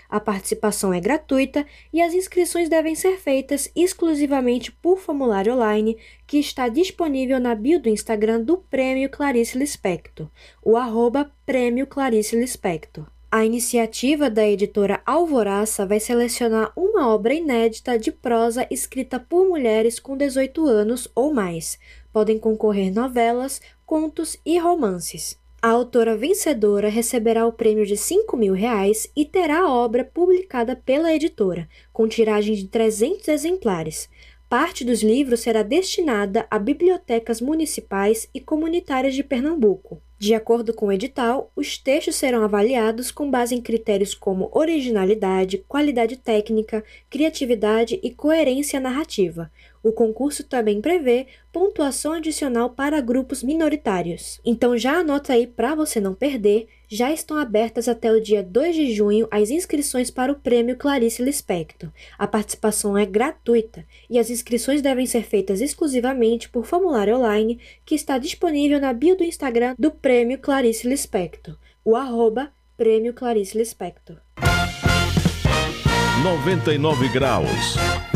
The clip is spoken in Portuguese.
A participação é gratuita e as inscrições devem ser feitas exclusivamente por formulário online, que está disponível na bio do Instagram do Prêmio Clarice Lispector, o @Prêmio Clarice Lispector. A iniciativa da editora Alvoraça vai selecionar uma obra inédita de prosa escrita por mulheres com 18 anos ou mais. Podem concorrer novelas, contos e romances. A autora vencedora receberá o prêmio de R$ 5.000 e terá a obra publicada pela editora, com tiragem de 300 exemplares. Parte dos livros será destinada a bibliotecas municipais e comunitárias de Pernambuco. De acordo com o edital, os textos serão avaliados com base em critérios como originalidade, qualidade técnica, criatividade e coerência narrativa. O concurso também prevê pontuação adicional para grupos minoritários. Então já anota aí para você não perder, já estão abertas até o dia 2 de junho as inscrições para o Prêmio Clarice Lispector. A participação é gratuita e as inscrições devem ser feitas exclusivamente por formulário online que está disponível na bio do Instagram do Prêmio Clarice Lispector, o @Prêmio Clarice Lispector. 99 graus.